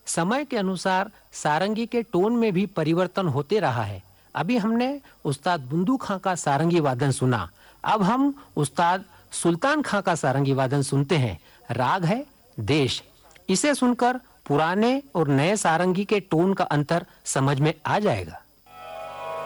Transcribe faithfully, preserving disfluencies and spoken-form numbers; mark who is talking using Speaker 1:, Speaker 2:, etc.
Speaker 1: समय के अनुसार सारंगी के टोन में भी परिवर्तन होते रहा है। अभी हमने उस्ताद बुंदू खां का सारंगी वादन सुना। अब हम उस्ताद सुल्तान खां का सारंगी वादन सुनते हैं। राग है देश। इसे सुनकर पुराने और नए सारंगी के टोन का अंतर समझ में आ जाएगा।